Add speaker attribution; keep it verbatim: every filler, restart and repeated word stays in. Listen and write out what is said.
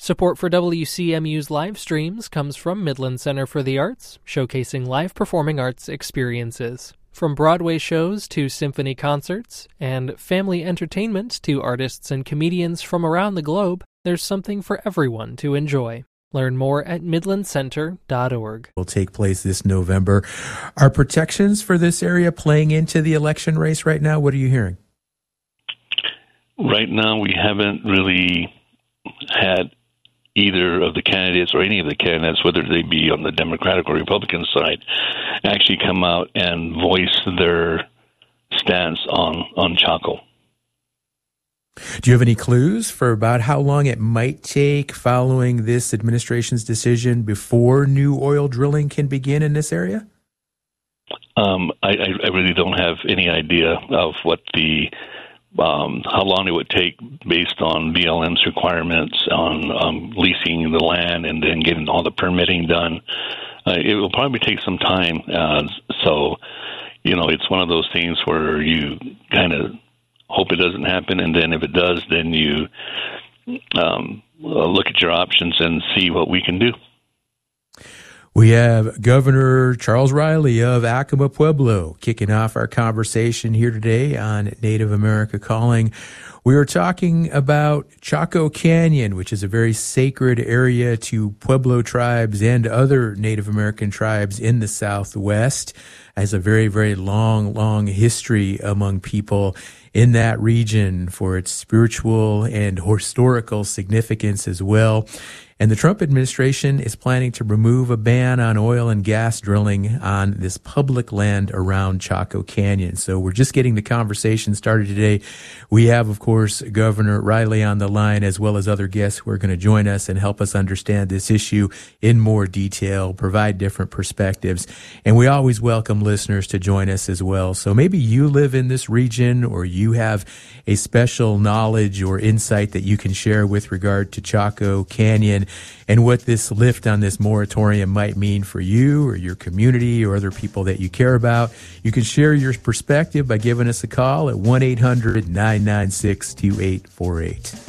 Speaker 1: Support for W C M U's live streams comes from Midland Center for the Arts, showcasing live performing arts experiences. From Broadway shows to symphony concerts, and family entertainment to artists and comedians from around the globe, there's something for everyone to enjoy. Learn more at midland center dot org.
Speaker 2: Will take place this November. Are protections for this area playing into the election race right now? What are you hearing?
Speaker 3: Right now, we haven't really had either of the candidates or any of the candidates, whether they be on the Democratic or Republican side, actually come out and voice their stance on, on Chaco.
Speaker 2: Do you have any clues for about how long it might take following this administration's decision before new oil drilling can begin in this area?
Speaker 3: Um, I, I really don't have any idea of what the Um, how long it would take based on B L M's requirements on um, leasing the land and then getting all the permitting done. Uh, it will probably take some time. Uh, so, you know, it's one of those things where you kind of hope it doesn't happen, and then if it does, then you um, look at your options and see what we can do.
Speaker 2: We have Governor Charles Riley of Acoma Pueblo kicking off our conversation here today on Native America Calling. We are talking about Chaco Canyon, which is a very sacred area to Pueblo tribes and other Native American tribes in the Southwest. Has a very, very long, long history among people in that region for its spiritual and historical significance as well. And the Trump administration is planning to remove a ban on oil and gas drilling on this public land around Chaco Canyon. So we're just getting the conversation started today. We have, of course, Governor Riley on the line, as well as other guests who are going to join us and help us understand this issue in more detail, provide different perspectives. And we always welcome listeners to join us as well. So maybe you live in this region, or you have a special knowledge or insight that you can share with regard to Chaco Canyon and what this lift on this moratorium might mean for you or your community or other people that you care about. You can share your perspective by giving us a call at one eight hundred nine nine six two eight four eight.